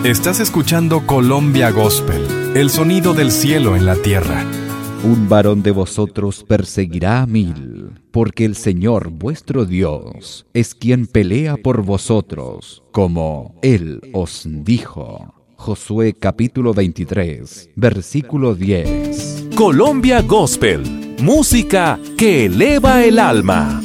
Estás escuchando Colombia Gospel, el sonido del cielo en la tierra. Un varón de vosotros perseguirá a 1000, porque el Señor vuestro Dios es quien pelea por vosotros, como Él os dijo. Josué capítulo 23, versículo 10. Colombia Gospel, música que eleva el alma.